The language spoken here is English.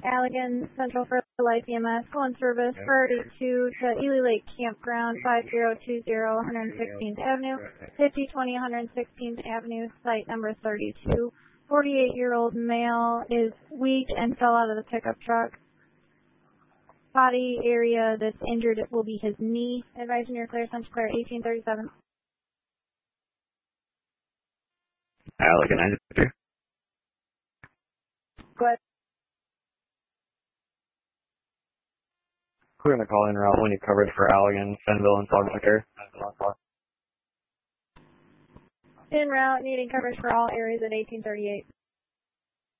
Allegan Central for Life EMS, call in service priority 2 to Ely Lake Campground, 5020 116th Avenue, 5020 116th Avenue, site number 32. 48-year-old male is weak and fell out of the pickup truck. Body area that's injured will be his knee. Advising your clear, Central Clear, 1837. Allegan 953. Go ahead. We're going to call in route when you coverage for Allegan, Fenville, and Salt Lake. En route, needing coverage for all areas at 1838.